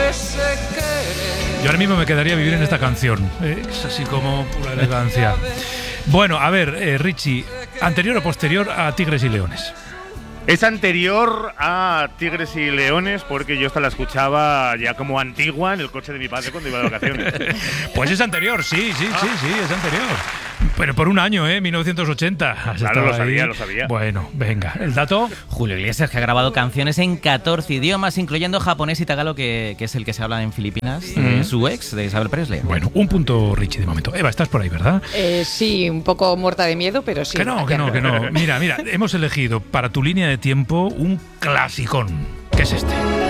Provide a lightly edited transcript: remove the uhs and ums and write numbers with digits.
Yo ahora mismo me quedaría a vivir en esta canción. Es así como pura elegancia. Bueno, a ver, Richie, ¿anterior o posterior a Tigres y Leones? Es anterior a Tigres y Leones porque yo esta la escuchaba ya como antigua en el coche de mi padre cuando iba de vacaciones. Pues es anterior, sí, es anterior. Pero por un año, 1980. Claro, lo sabía. Bueno, venga, ¿el dato? Julio Iglesias, que ha grabado canciones en 14 idiomas, incluyendo japonés y tagalo, que es el que se habla en Filipinas, su ex, de Isabel Presley. Bueno, un punto, Richie, de momento. Eva, estás por ahí, ¿verdad? Sí, un poco muerta de miedo, pero sí. Que no. Mira, hemos elegido para tu línea de tiempo un clasicón. ¿Qué es este?